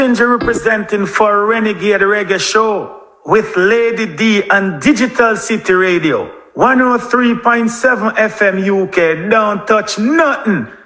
Ginger representing for Renegade Reggae Show with Lady D and Digital City Radio. 103.7 FM UK. Don't touch nothing.